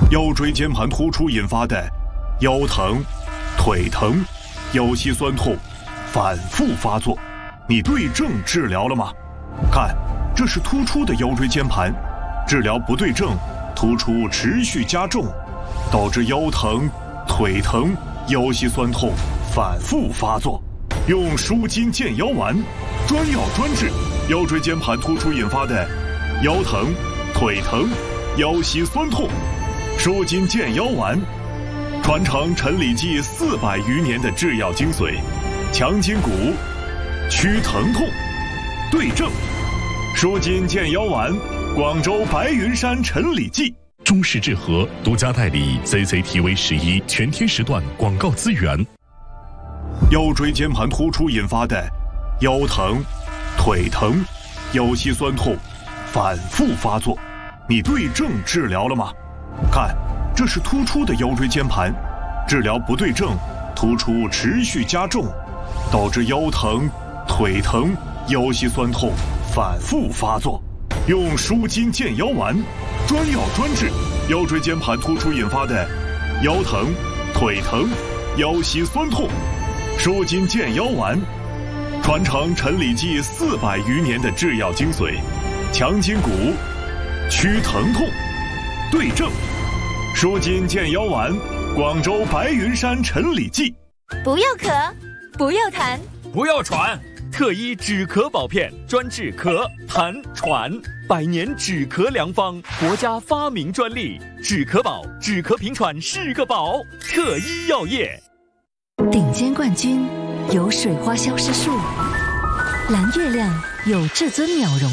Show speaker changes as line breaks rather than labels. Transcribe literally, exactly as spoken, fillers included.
腰椎间盘突出引发的腰疼、腿疼、腰膝酸痛反复发作，你对症治疗了吗？看，这是突出的腰椎间盘，治疗不对症，突出持续加重，导致腰疼、腿疼、腰膝酸痛反复发作。用舒筋健腰丸，专药专治腰椎间盘突出引发的腰疼、腿疼、腰膝酸痛。舒筋健腰丸，传承陈李济四百余年的制药精髓，强筋骨，祛疼痛，对症。舒筋健腰丸，广州白云山陈李济。
中式治和独家代理 C C T V 十一全天时段广告资源。
腰椎间盘突出引发的腰疼、腿疼、腰膝酸痛反复发作，你对症治疗了吗？看，这是突出的腰椎间盘，治疗不对症，突出持续加重，导致腰疼、腿疼、腰膝酸痛反复发作。用舒筋健腰丸，专药专治腰椎间盘突出引发的腰疼、腿疼、腰膝酸痛。舒筋健腰丸，传承陈李济四百余年的制药精髓，强筋骨，祛疼痛，对症。舒筋健腰丸，广州白云山陈李济。
不要咳，不要痰，
不要喘，特医止咳宝片，专治咳、痰、喘，百年止咳良方，国家发明专利。止咳宝，止咳平喘是个宝。特医药业。
顶尖冠军有水花消失术，蓝月亮有至尊鸟容。